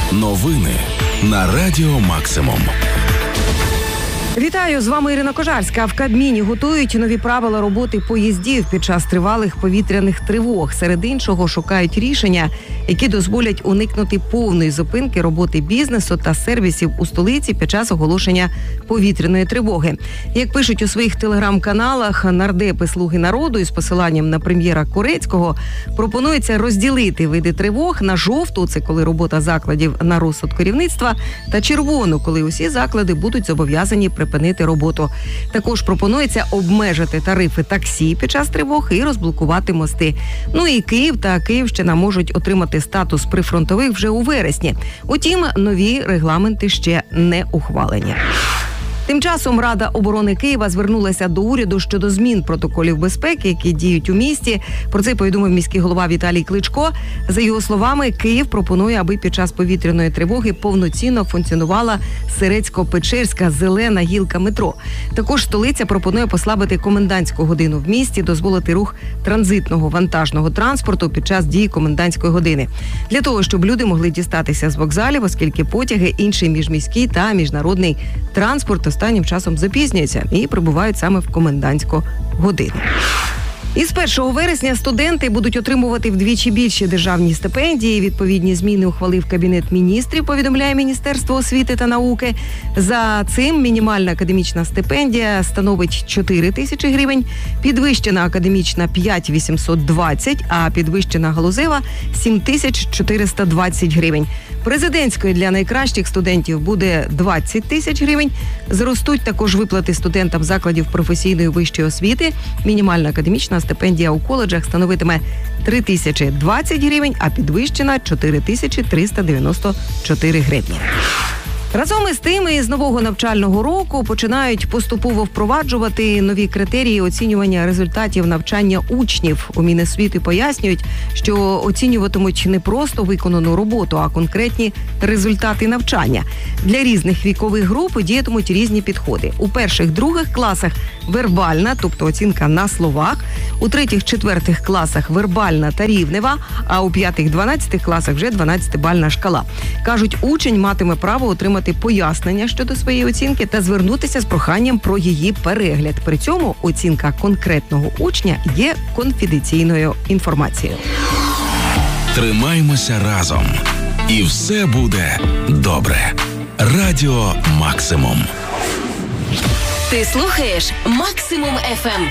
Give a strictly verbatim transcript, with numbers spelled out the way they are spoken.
Новини на Радіо Максимум. Вітаю, з вами Ірина Кожарська. В Кабміні готують нові правила роботи поїздів під час тривалих повітряних тривог. Серед іншого шукають рішення, які дозволять уникнути повної зупинки роботи бізнесу та сервісів у столиці під час оголошення повітряної тривоги. Як пишуть у своїх телеграм-каналах нардепи «Слуги народу» із посиланням на прем'єра Корецького, пропонується розділити види тривог на жовту – це коли робота закладів на розсуд керівництва, та червону – коли усі заклади будуть зобов'язані припинити роботу. Також пропонується обмежити тарифи таксі під час тривог і розблокувати мости. Ну і Київ та Київщина можуть отримати статус прифронтових вже у вересні. Утім, нові регламенти ще не ухвалені. Тим часом Рада оборони Києва звернулася до уряду щодо змін протоколів безпеки, які діють у місті. Про це повідомив міський голова Віталій Кличко. За його словами, Київ пропонує, аби під час повітряної тривоги повноцінно функціонувала Сирецько-Печерська зелена гілка метро. Також столиця пропонує послабити комендантську годину в місті, дозволити рух транзитного вантажного транспорту під час дії комендантської години. Для того, щоб люди могли дістатися з вокзалів, оскільки потяги, інший міжміський та міжнародний транспорт останнім часом запізнюються і прибувають саме в комендантську годину. Із першого вересня студенти будуть отримувати вдвічі більші державні стипендії. Відповідні зміни ухвалив Кабінет міністрів, повідомляє Міністерство освіти та науки. За цим мінімальна академічна стипендія становить чотири тисячі гривень, підвищена академічна – п'ять тисяч вісімсот двадцять, а підвищена галузева – сім тисяч чотириста двадцять гривень. Президентської для найкращих студентів буде двадцять тисяч гривень. Зростуть також виплати студентам закладів професійної вищої освіти. Мінімальна академічна стипендія у коледжах становитиме три тисячі двадцять гривень, а підвищена – чотири тисячі триста дев'яносто чотири гривні. Разом із тим, із нового навчального року починають поступово впроваджувати нові критерії оцінювання результатів навчання учнів. У Міносвіти пояснюють, що оцінюватимуть не просто виконану роботу, а конкретні результати навчання. Для різних вікових груп діятимуть різні підходи. У перших-других класах вербальна, тобто оцінка на словах, у третіх-четвертих класах вербальна та рівнева, а у п'ятих-дванадцятих класах вже дванадцятибальна шкала. Кажуть, учень матиме право отримати пояснення щодо своєї оцінки та звернутися з проханням про її перегляд. При цьому оцінка конкретного учня є конфіденційною інформацією. Тримаймося разом. І все буде добре. Радіо Максимум. Ти слухаєш Максимум еф ем.